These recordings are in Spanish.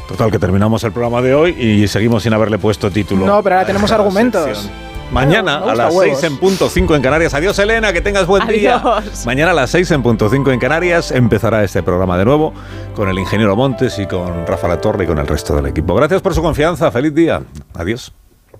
Total, que terminamos el programa de hoy y seguimos sin haberle puesto título. No, pero ahora tenemos argumentos. Sección. Mañana a las 6:05 en Canarias. Adiós, Elena, que tengas buen día. Mañana a las 6:05 en Canarias empezará este programa de nuevo con el ingeniero Montes y con Rafa Latorre y con el resto del equipo. Gracias por su confianza. Feliz día. Adiós.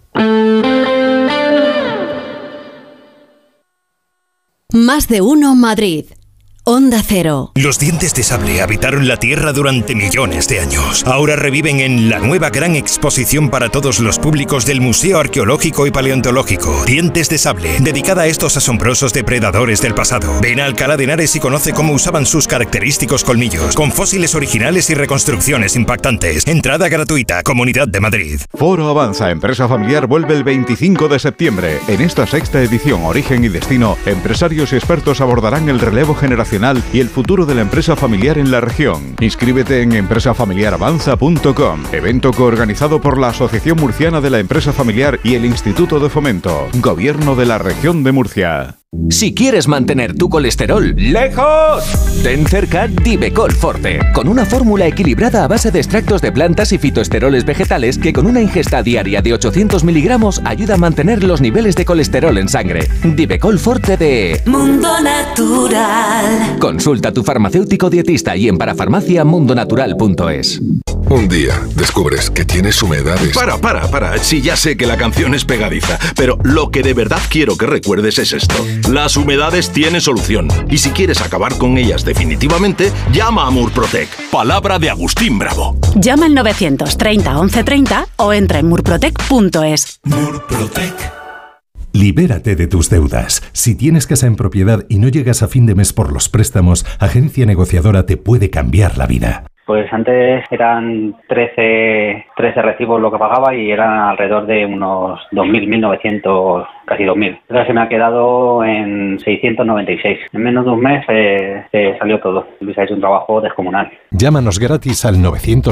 Más de uno Madrid. Onda Cero. Los dientes de sable habitaron la Tierra durante millones de años. Ahora reviven en la nueva gran exposición para todos los públicos del Museo Arqueológico y Paleontológico. Dientes de sable, dedicada a estos asombrosos depredadores del pasado. Ven a Alcalá de Henares y conoce cómo usaban sus característicos colmillos, con fósiles originales y reconstrucciones impactantes. Entrada gratuita. Comunidad de Madrid. Foro Avanza Empresa Familiar vuelve el 25 de septiembre. En esta sexta edición, Origen y Destino, empresarios y expertos abordarán el relevo generacional y el futuro de la empresa familiar en la región. Inscríbete en empresafamiliaravanza.com. Evento coorganizado por la Asociación Murciana de la Empresa Familiar y el Instituto de Fomento. Gobierno de la Región de Murcia. Si quieres mantener tu colesterol lejos, ten cerca Divecol Forte, con una fórmula equilibrada a base de extractos de plantas y fitoesteroles vegetales que con una ingesta diaria de 800 miligramos ayuda a mantener los niveles de colesterol en sangre. Divecol Forte de Mundo Natural. Consulta a tu farmacéutico dietista y en parafarmaciamundonatural.es. Un día descubres que tienes humedades. Para. Sí, ya sé que la canción es pegadiza, pero lo que de verdad quiero que recuerdes es esto. Las humedades tienen solución. Y si quieres acabar con ellas definitivamente, llama a Murprotec. Palabra de Agustín Bravo. Llama al 930 1130 o entra en murprotec.es. Murprotec. Libérate de tus deudas. Si tienes casa en propiedad y no llegas a fin de mes por los préstamos, Agencia Negociadora te puede cambiar la vida. Pues antes eran 13 recibos lo que pagaba y eran alrededor de unos 2.000, 1.900, casi 2.000. Ahora se me ha quedado en 696. En menos de un mes se salió todo. Luis ha hecho un trabajo descomunal. Llámanos gratis al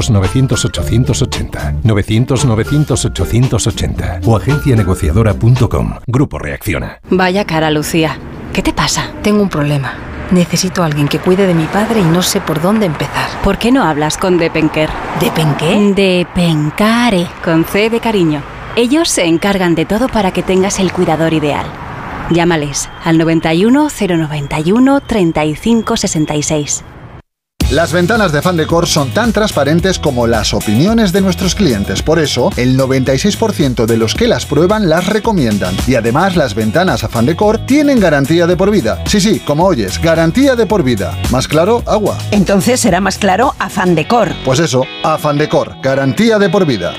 900-900-880, 900-900-880 o agencianegociadora.com. Grupo Reacciona. Vaya cara, Lucía. ¿Qué te pasa? Tengo un problema. Necesito a alguien que cuide de mi padre y no sé por dónde empezar. ¿Por qué no hablas con Depenker? ¿Depenqué? Depencare, con C de cariño. Ellos se encargan de todo para que tengas el cuidador ideal. Llámales al 91 091 35 66. Las ventanas de Afán Decor son tan transparentes como las opiniones de nuestros clientes. Por eso, el 96% de los que las prueban las recomiendan. Y además, las ventanas Afán Decor tienen garantía de por vida. Sí, como oyes, garantía de por vida. ¿Más claro? Agua. Entonces será más claro Afán Decor. Pues eso, Afán Decor, garantía de por vida.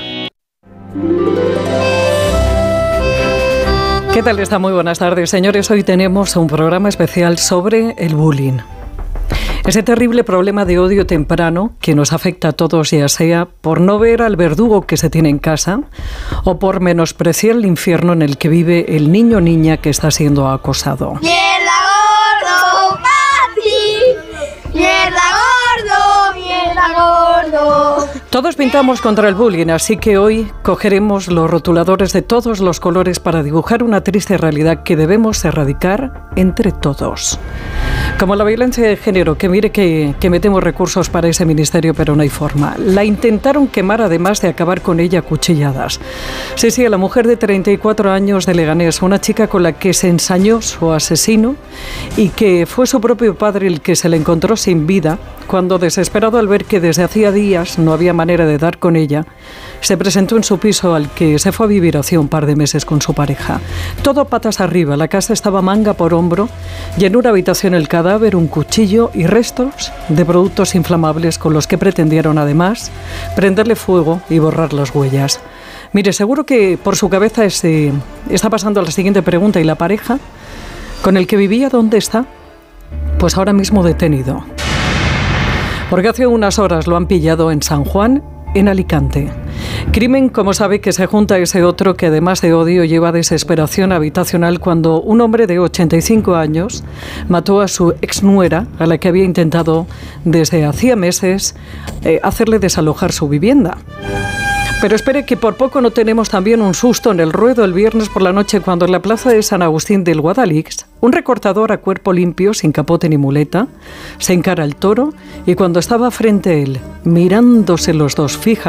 ¿Qué tal está? Muy buenas tardes, señores. Hoy tenemos un programa especial sobre el bullying. Ese terrible problema de odio temprano que nos afecta a todos, ya sea por no ver al verdugo que se tiene en casa o por menospreciar el infierno en el que vive el niño o niña que está siendo acosado. ¡Mierda gordo, papi! ¡Mierda gordo, mierda gordo! Todos pintamos contra el bullying, así que hoy cogeremos los rotuladores de todos los colores para dibujar una triste realidad que debemos erradicar entre todos. Como la violencia de género, que mire que metemos recursos para ese ministerio, pero no hay forma. La intentaron quemar además de acabar con ella a cuchilladas. Sí, a la mujer de 34 años de Leganés, una chica con la que se ensañó su asesino y que fue su propio padre el que se le encontró sin vida, cuando desesperado al ver que desde hacía días no había manera de dar con ella, se presentó en su piso al que se fue a vivir hacía un par de meses con su pareja. Todo patas arriba, la casa estaba manga por hombro y en una habitación el cadáver, un cuchillo y restos de productos inflamables con los que pretendieron además prenderle fuego y borrar las huellas. Mire, seguro que por su cabeza está pasando la siguiente pregunta: ¿y la pareja con el que vivía dónde está? Pues ahora mismo detenido. Porque hace unas horas lo han pillado en San Juan, en Alicante. Crimen, como sabe, que se junta a ese otro que además de odio lleva desesperación habitacional cuando un hombre de 85 años mató a su exnuera, a la que había intentado desde hacía meses hacerle desalojar su vivienda. Pero espere que por poco no tenemos también un susto en el ruedo el viernes por la noche cuando en la plaza de San Agustín del Guadalix un recortador a cuerpo limpio, sin capote ni muleta, se encara al toro y cuando estaba frente a él, mirándose los dos fijamente,